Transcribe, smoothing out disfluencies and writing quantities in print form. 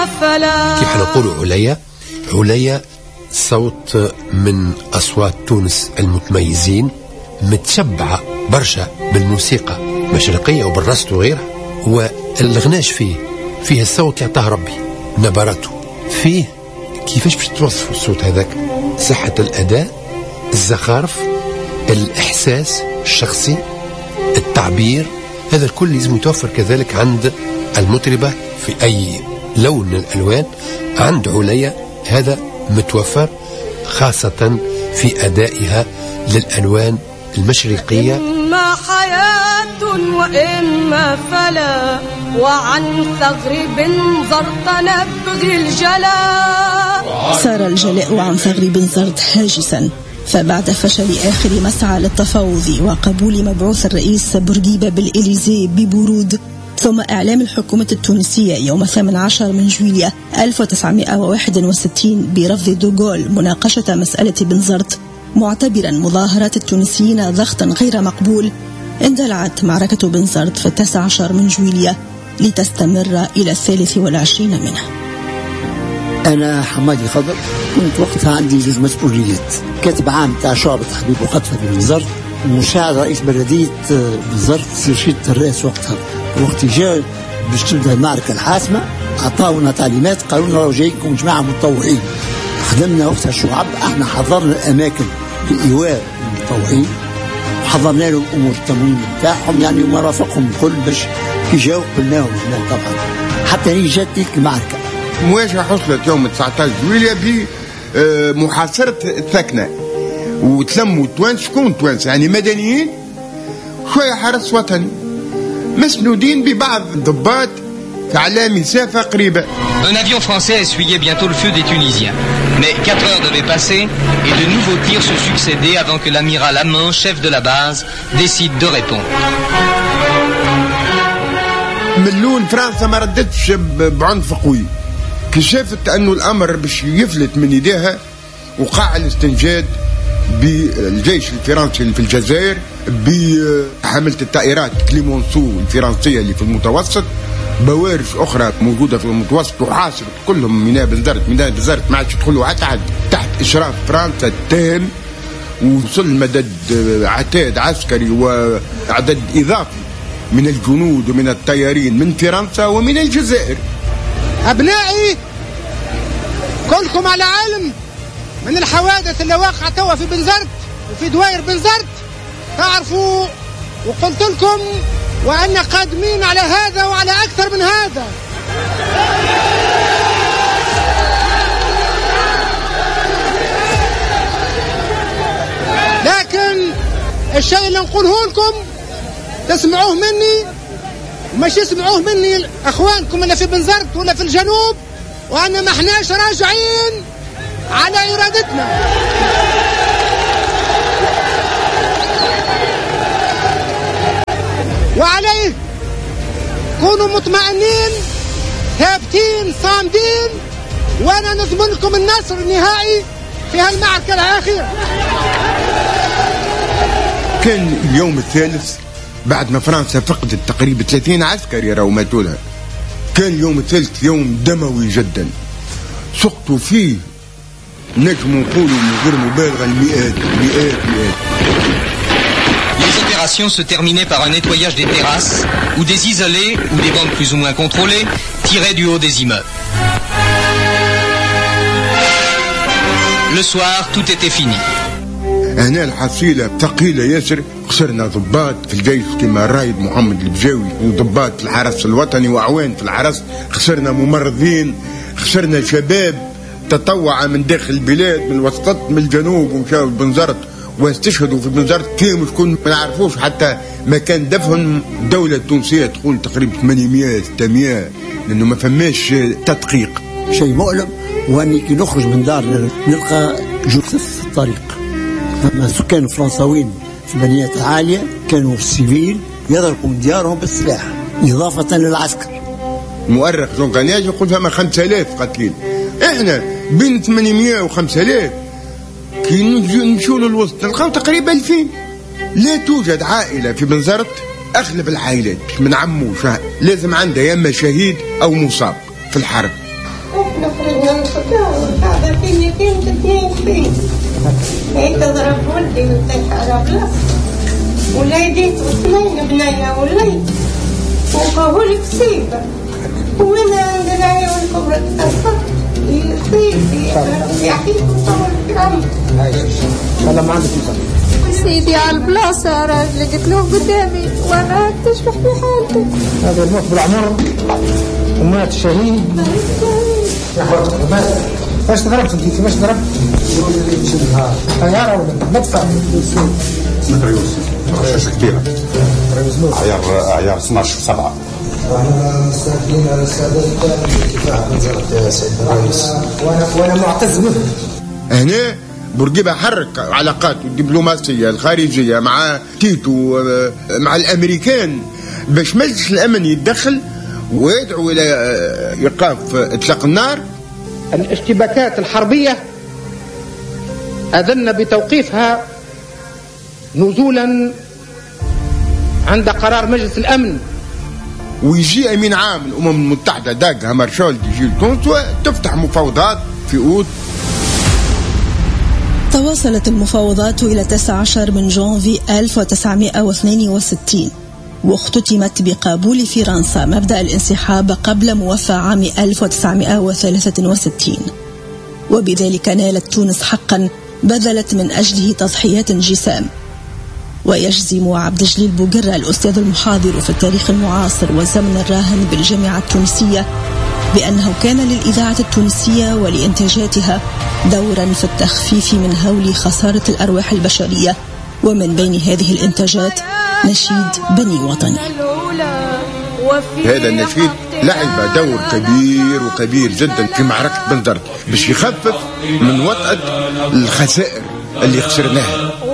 وإما فلا. كيف نقول عليا؟ عليا صوت من أصوات تونس المتميزين، متشبعة برشا بالموسيقى المشرقية وبالرست وغيرها، والغناش فيه الصوت يعطاه ربي، نبراته فيه. كيفاش باش توصفوا الصوت هذاك؟ صحة الأداء، الزخارف، الإحساس الشخصي، التعبير، هذا الكل لازم يتوفر كذلك عند المطربة في أي لون من الألوان. عند عليا هذا متوفر، خاصة في أدائها للألوان المشرقية. إما حياة وإما فلا، وعن ثغر بنزرت نبغي الجلاء. صار الجلاء عن ثغر بنزرت حاجسا، فبعد فشل آخر مسعى للتفاوض وقبول مبعوث الرئيس بورقيبة بالإليزي ببرود، ثم إعلام الحكومة التونسية يوم 18 من جويلية 1961 برفض دوغول مناقشة مسألة بنزرت، معتبرا مظاهرات التونسيين ضغطا غير مقبول، اندلعت معركة بنزرت في 19 من جويلية لتستمر إلى 23 منه. أنا حمادي خضر، كنت وقتها عندي جوج مسؤوليات، كاتب عام تاع شعبة تحبيب وخطفة بنزرت، ومساعد رئيس بلدية بنزرت رشيد الراس. وقت جاء باش تبدا المعركة الحاسمة، أعطاونا تعليمات، قالوا لنا راهو جايكم جماعة متطوعين. خدمنا وقتها الشعب، احنا حضرنا الأماكن لإيواء المتطوعين، وحضرنا لهم أمور التموين بتاعهم يعني، وما رافقهم الكل باش كي جاوا قلناهم طبعا حتى هي جات تلك المعركة. مواجهة حصلت يوم 19 جويلية بمحاصرة الثكنة، وتلموا توانس، شكون توانس يعني مدنيين، شوية حرس وطني مسنودين ببعض الضباط على مسافة قريبة. Un avion français essuyait bientôt le feu des Tunisiens. Mais 4 heures devaient passer et de nouveaux tirs se succédaient avant que l'amiral Hamon, chef de la base, décide de répondre. ملون فرنسا ما ردتش بعنف قوي، كشفت أنه الأمر باش يفلت من يديها، وقع الاستنجاد بالجيش الفرنسي في الجزائر بحملة الطائرات كليمونسو الفرنسية اللي في المتوسط، بوارج أخرى موجودة في المتوسط، وحاصرت كلهم ميناء بنزرت ما عادش يدخلوا حتى تحت إشراف فرنسا التام، ووصل مدد عتاد عسكري وعدد إضافي من الجنود ومن الطيارين من فرنسا ومن الجزائر. أبنائي كلكم على علم من الحوادث اللي واقعة توا في بنزرت وفي دوائر بنزرت، تعرفوا وقلت لكم وأن قادمين على هذا وعلى أكثر من هذا. لكن الشيء اللي نقوله لكم تسمعوه مني، ومش يسمعوه مني أخوانكم اللي في بنزرت ولا في الجنوب، وأن ما احناش راجعين على إرادتنا. وعليه كونوا مطمئنين ثابتين صامدين، وأنا نضمن لكم النصر النهائي في هالمعركة الأخيرة. كان اليوم الثالث بعد ما فرنسا فقدت تقريبا 30 عسكري راهو ماتوا لها، كان اليوم الثالث يوم دموي جدا، سقطوا فيه نجم نقولوا من غير مبالغة المئات. Les opérations se terminaient par un nettoyage des terrasses où des isolés ou des bandes plus ou moins contrôlées tiraient du haut des immeubles. Le soir, tout était fini. هنا الحصيلة ثقيلة ياسر، خسرنا ضباط في الجيش كما الرايد محمد البجاوي، وضباط في الحرس الوطني وأعوان في الحرس، خسرنا ممرضين، خسرنا شباب تطوع من داخل البلاد، من الوسط من الجنوب، ومشاو لبنزرت واستشهدوا في بنزرت، كانوا شكون ما نعرفوش حتى مكان دفن. الدولة التونسية تقول تقريبا 800 600، لأنه ما فماش تدقيق. شيء مؤلم، وأني كي نخرج من دار نلقى جثث في الطريق. السكان الفرنساويين في البنيات العالية كانوا في السيفيل يضربوا من ديارهم بالسلاح إضافة للعسكر. مؤرخ جون كانياج يقول فما 5000 قتيل، احنا بين 800 و 5000 كي نمشوا للوسط نلقاو تقريبا 2000. لا توجد عائلة في بنزرت، أغلب العائلات من عمو لازم عندها يا اما شهيد أو مصاب في الحرب. احنا خرجنا من الخضار هذا في 262 هيك ضرب ولدي وانتحر بلاص وليديت واثنين بنية وليد وقابل كسيبة وانا عندنا والكبرى تتصف يحكيك وطول في عمر والله ما عندك سيدي على البلاصة راجل قلت له قدامي وانا تشبح في حالتك. هذا الموت بالعمر ومات شهيد. فاش ضربت انت؟ كيفاش ضربت؟ طيارة ولا مدفع؟ متر يوسف رشاشة كبيرة عيار 12/7. وانا مستعدين على السادات الدفاع عن وزارة يا سيد الرئيس وانا معتز به. هنا بورقيبة حرك علاقاته الدبلوماسية الخارجية مع تيتو مع الأمريكان باش مجلس الأمن يتدخل ويدعو إلى إيقاف إطلاق النار. الاشتباكات الحربية أذن بتوقيفها نزولا عند قرار مجلس الأمن. ويجي أمين عام الأمم المتحدة داغ هامارشولد يجي لتونس وتفتح مفاوضات في أوت. تواصلت المفاوضات إلى 19 من جانفي 1962 واختتمت بقبول فرنسا مبدأ الانسحاب قبل موافاة عام 1963 وبذلك نالت تونس حقا بذلت من أجله تضحيات جسام. ويجزم عبد الجليل بوقرة الأستاذ المحاضر في التاريخ المعاصر والزمن الراهن بالجامعة التونسية بأنه كان للإذاعة التونسية ولإنتاجاتها دورا في التخفيف من هول خسارة الأرواح البشرية، ومن بين هذه الإنتاجات نشيد بني وطني. هذا النشيد لعب دور كبير وكبير جدا في معركة بنزرت باش يخفف من وطأة الخسائر اللي خسرناها.